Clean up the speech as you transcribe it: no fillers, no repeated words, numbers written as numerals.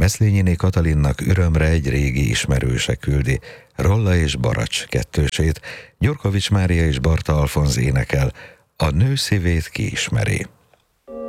Meszlényiné Katalinnak örömre egy régi ismerőse küldi, Rolla és Baracs kettősét, Gyurkovics Mária és Barta Alfonz énekel, A nő szívét ki ismeri.